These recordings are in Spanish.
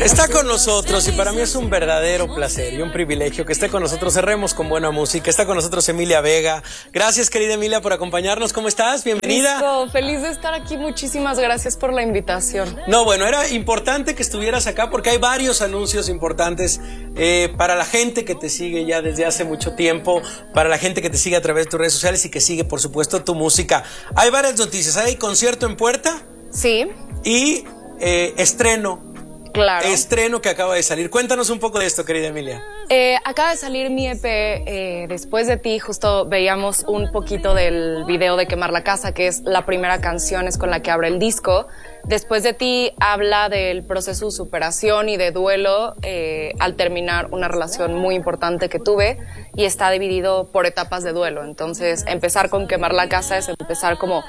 Está con nosotros y para mí es un verdadero placer y un privilegio que esté con nosotros. Cerremos con buena música. Está con nosotros Emilia Vega. Gracias, querida Emilia, por acompañarnos. ¿Cómo estás? Bienvenida. Listo. Feliz de estar aquí. Muchísimas gracias por la invitación. No, bueno, era importante que estuvieras acá porque hay varios anuncios importantes para la gente que te sigue ya desde hace mucho tiempo, para la gente que te sigue a través de tus redes sociales y que sigue, por supuesto, tu música. Hay varias noticias. Hay concierto en puerta. Sí. Y estreno. Claro. Estreno que acaba de salir. Cuéntanos un poco de esto, querida Emilia. Acaba de salir mi EP, Después de ti. Justo veíamos un poquito del video de Quemar la Casa, que es la primera canción, es con la que abre el disco. Después de ti habla del proceso de superación y de duelo al terminar una relación muy importante que tuve, y está dividido por etapas de duelo. Entonces, empezar con Quemar la Casa es empezar como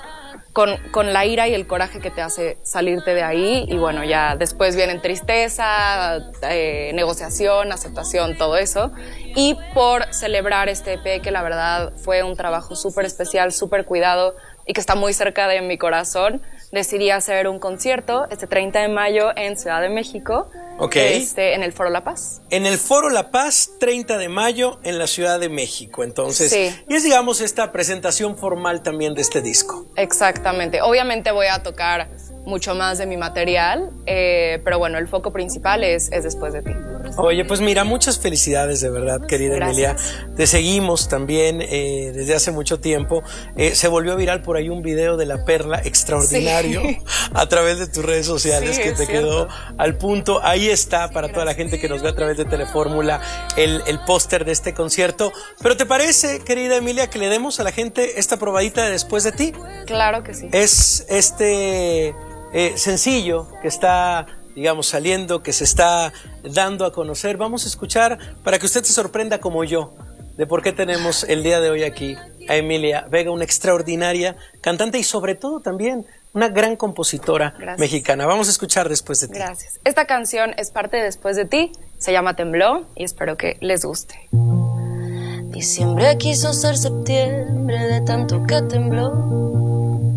con la ira y el coraje que te hace salirte de ahí, y bueno, ya después vienen tristeza, negociación, aceptación, todo eso. Y por celebrar este EP, que la verdad fue un trabajo súper especial, súper cuidado y que está muy cerca de mi corazón, decidí hacer un concierto este 30 de mayo en Ciudad de México. Okay. En el Foro La Paz. En el Foro La Paz, 30 de mayo, en la Ciudad de México. Entonces, sí. Y es, digamos, esta presentación formal también de este disco. Exactamente. Obviamente voy a tocar mucho más de mi material, pero bueno, el foco principal es Después de ti. Oye, pues mira, muchas felicidades de verdad, querida Emilia. Te seguimos también desde hace mucho tiempo. Se volvió viral por ahí un video de La Perla extraordinario, sí, a través de tus redes sociales, sí, que te quedó al punto. Ahí está para toda la gente que nos ve a través de Telefórmula el póster de este concierto. ¿Pero te parece, querida Emilia, que le demos a la gente esta probadita de Después de ti? Claro que sí. Es este sencillo que está, digamos, saliendo, que se está dando a conocer. Vamos a escuchar para que usted se sorprenda como yo de por qué tenemos el día de hoy aquí a Emilia Vega, una extraordinaria cantante y sobre todo también una gran compositora mexicana. Vamos a escuchar Después de ti. Gracias. Esta canción es parte de Después de ti, se llama Tembló y espero que les guste. Diciembre quiso ser septiembre de tanto que tembló.